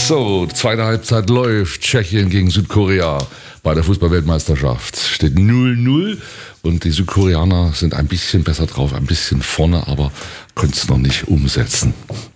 So, zweite Halbzeit läuft. Tschechien gegen Südkorea bei der Fußball-Weltmeisterschaft. Steht 0-0 und die Südkoreaner sind ein bisschen besser drauf, ein bisschen vorne, aber können es noch nicht umsetzen.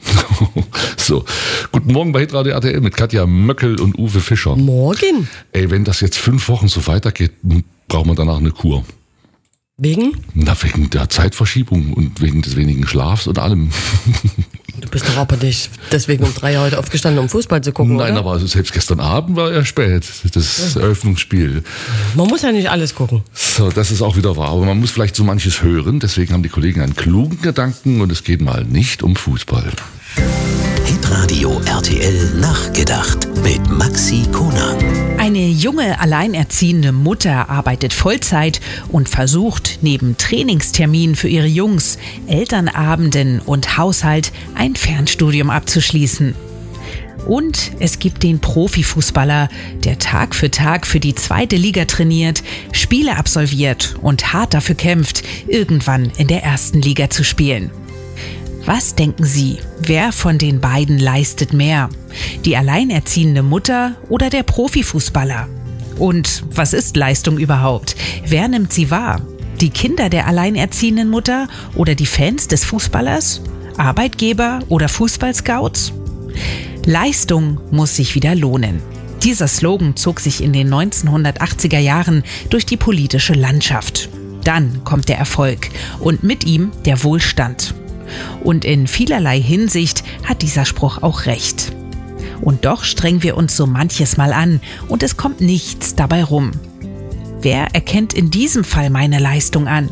So, guten Morgen bei Hitradio RTL mit Katja Möckel und Uwe Fischer. Morgen. Ey, wenn das jetzt 5 Wochen so weitergeht, braucht man danach eine Kur. Wegen? Na, wegen der Zeitverschiebung und wegen des wenigen Schlafs und allem. Du bist doch aber nicht deswegen um 3 heute aufgestanden, um Fußball zu gucken, Nein, oder? aber selbst gestern Abend war ja spät, das Eröffnungsspiel. Man muss ja nicht alles gucken. So, das ist auch wieder wahr, aber man muss vielleicht so manches hören. Deswegen haben die Kollegen einen klugen Gedanken und es geht mal nicht um Fußball. Hitradio RTL nachgedacht mit Maxi Konag. Eine junge, alleinerziehende Mutter arbeitet Vollzeit und versucht, neben Trainingsterminen für ihre Jungs, Elternabenden und Haushalt ein Fernstudium abzuschließen. Und es gibt den Profifußballer, der Tag für Tag für die 2. Liga trainiert, Spiele absolviert und hart dafür kämpft, irgendwann in der 1. Liga zu spielen. Was denken Sie, wer von den beiden leistet mehr? Die alleinerziehende Mutter oder der Profifußballer? Und was ist Leistung überhaupt? Wer nimmt sie wahr? Die Kinder der alleinerziehenden Mutter oder die Fans des Fußballers? Arbeitgeber oder Fußballscouts? Leistung muss sich wieder lohnen. Dieser Slogan zog sich in den 1980er Jahren durch die politische Landschaft. Dann kommt der Erfolg und mit ihm der Wohlstand. Und in vielerlei Hinsicht hat dieser Spruch auch recht. Und doch strengen wir uns so manches Mal an und es kommt nichts dabei rum. Wer erkennt in diesem Fall meine Leistung an?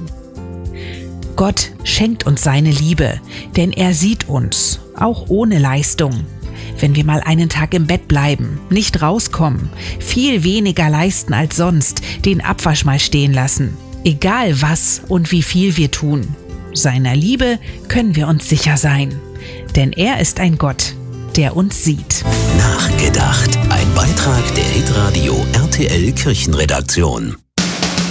Gott schenkt uns seine Liebe, denn er sieht uns, auch ohne Leistung. Wenn wir mal einen Tag im Bett bleiben, nicht rauskommen, viel weniger leisten als sonst, den Abwasch mal stehen lassen. Egal was und wie viel wir tun. Seiner Liebe können wir uns sicher sein, denn er ist ein Gott, der uns sieht. Nachgedacht. Ein Beitrag der Hitradio RTL Kirchenredaktion.